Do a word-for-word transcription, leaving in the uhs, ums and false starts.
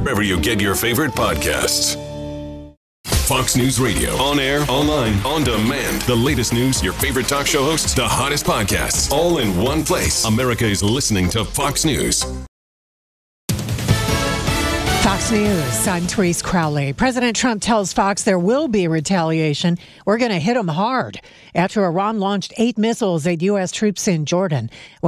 wherever you get your favorite podcasts. Fox News Radio. On air, online, on demand. The latest news, your favorite talk show hosts, the hottest podcasts, all in one place. America is listening to Fox News. Fox News, I'm Therese Crowley. President Trump tells Fox there will be retaliation. We're going to hit them hard after Iran launched eight missiles at U S troops in Jordan.